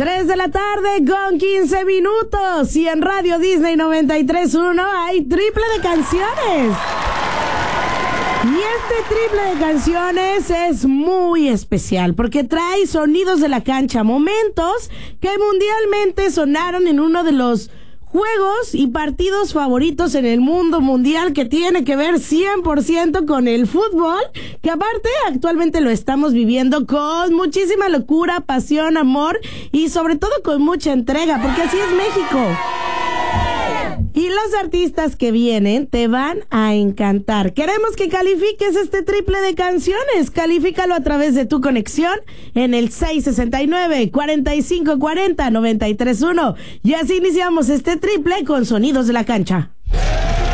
3 de la tarde con 15 minutos. Y en Radio Disney 93.1 hay triple de canciones. Y este triple de canciones es muy especial porque trae sonidos de la cancha, momentos que mundialmente sonaron en uno de los juegos y partidos favoritos en el mundo mundial, que tiene que ver 100% con el fútbol, que aparte actualmente lo estamos viviendo con muchísima locura, pasión, amor y sobre todo con mucha entrega, porque así es México. Y los artistas que vienen te van a encantar. Queremos que califiques este triple de canciones. Califícalo a través de tu conexión en el 669-4540-931. Y así iniciamos este triple con sonidos de la cancha.